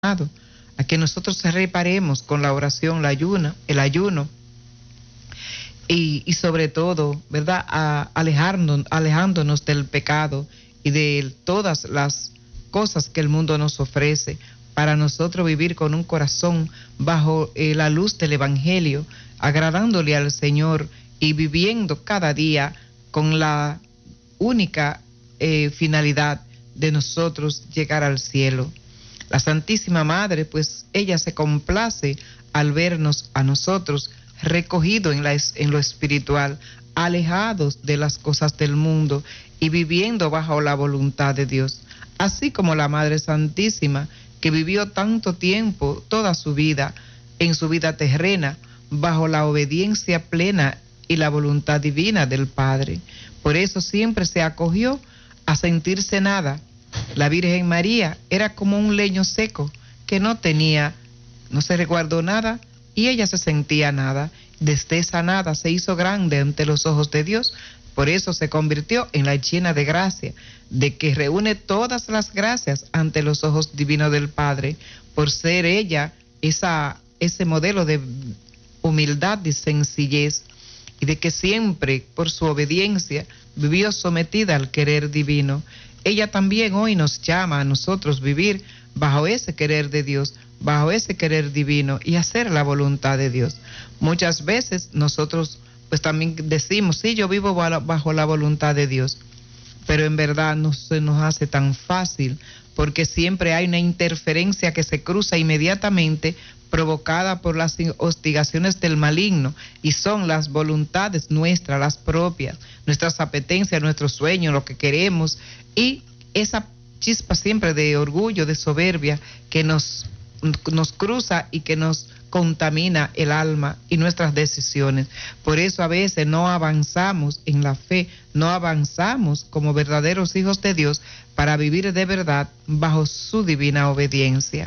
a que nosotros reparemos con la oración, el ayuno y sobre todo, ¿verdad? Alejándonos del pecado y de todas las cosas que el mundo nos ofrece para nosotros vivir con un corazón bajo la luz del Evangelio, agradándole al Señor y viviendo cada día con la única finalidad de nosotros llegar al cielo. La Santísima Madre, pues ella se complace al vernos a nosotros recogidos en lo espiritual, alejados de las cosas del mundo y viviendo bajo la voluntad de Dios. Así como la Madre Santísima, que vivió tanto tiempo, toda su vida, en su vida terrena, bajo la obediencia plena y la voluntad divina del Padre. Por eso siempre se acogió a sentirse nada. La Virgen María era como un leño seco que no se resguardó nada y ella se sentía nada. Desde esa nada se hizo grande ante los ojos de Dios. Por eso se convirtió en la llena de gracia, de que reúne todas las gracias ante los ojos divinos del Padre, por ser ella ese modelo de humildad y sencillez, y de que siempre, por su obediencia, vivió sometida al querer divino. Ella también hoy nos llama a nosotros vivir bajo ese querer de Dios, bajo ese querer divino y hacer la voluntad de Dios. Muchas veces nosotros pues también decimos, sí, yo vivo bajo la voluntad de Dios, pero en verdad no se nos hace tan fácil porque siempre hay una interferencia que se cruza inmediatamente provocada por las hostigaciones del maligno y son las voluntades nuestras, las propias, nuestras apetencias, nuestros sueños, lo que queremos y esa chispa siempre de orgullo, de soberbia que nos cruza y que nos contamina el alma y nuestras decisiones. Por eso a veces no avanzamos en la fe, no avanzamos como verdaderos hijos de Dios para vivir de verdad bajo su divina obediencia.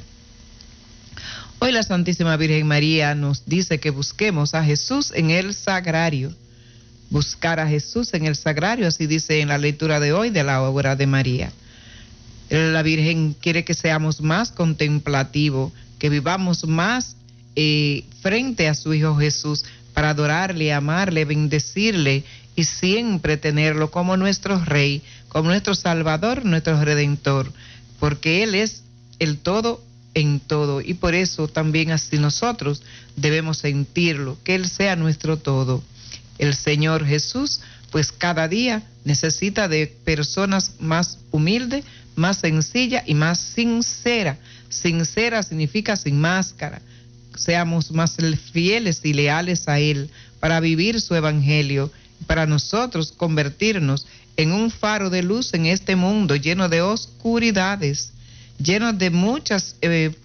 Hoy la Santísima Virgen María nos dice que busquemos a Jesús en el sagrario. Buscar a Jesús en el sagrario, así dice en la lectura de hoy de la obra de María. La Virgen quiere que seamos más contemplativos, que vivamos más frente a su Hijo Jesús para adorarle, amarle, bendecirle y siempre tenerlo como nuestro Rey, como nuestro Salvador, nuestro Redentor, porque Él es el todo en todo y por eso también así nosotros debemos sentirlo, que Él sea nuestro todo. El Señor Jesús, pues cada día necesita de personas más humildes, más sencillas y más sinceras. Sincera significa sin máscara. Seamos más fieles y leales a Él para vivir su evangelio, para nosotros convertirnos en un faro de luz en este mundo lleno de oscuridades, lleno de muchas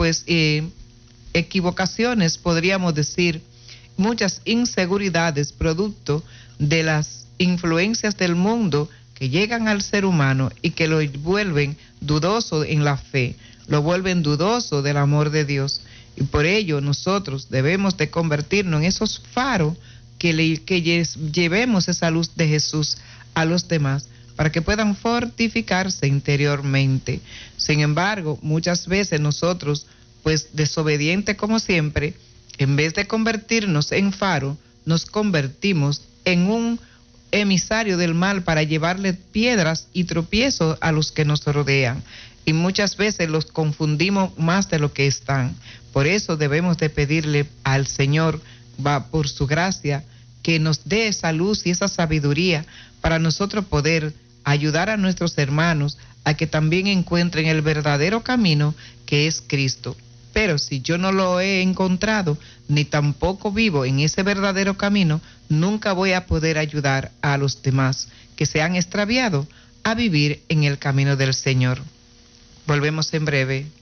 equivocaciones, podríamos decir, muchas inseguridades producto de las influencias del mundo que llegan al ser humano y que lo vuelven dudoso en la fe, lo vuelven dudoso del amor de Dios. Y por ello nosotros debemos de convertirnos en esos faros que llevemos esa luz de Jesús a los demás para que puedan fortificarse interiormente. Sin embargo, muchas veces nosotros, pues desobedientes como siempre, en vez de convertirnos en faro, nos convertimos en un emisario del mal para llevarle piedras y tropiezos a los que nos rodean. Y muchas veces los confundimos más de lo que están. Por eso debemos de pedirle al Señor, por su gracia, que nos dé esa luz y esa sabiduría para nosotros poder ayudar a nuestros hermanos a que también encuentren el verdadero camino que es Cristo. Pero si yo no lo he encontrado, ni tampoco vivo en ese verdadero camino, nunca voy a poder ayudar a los demás que se han extraviado a vivir en el camino del Señor. Volvemos en breve.